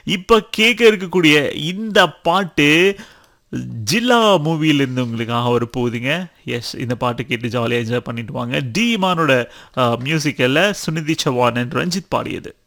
இப்ப கேட்க இருக்கக்கூடிய இந்த பாட்டு ஜில்லா மூவியிலிருந்து உங்களுக்காக ஒரு போகுதுங்க. எஸ், இந்த பாட்டு கேட்டு ஜாலியாக என்ஜாய் பண்ணிட்டு வாங்க. டி இமானோட மியூசிக்கில் சுனிதி சௌஹான் அண்ட் ரஞ்சித் பாடியது.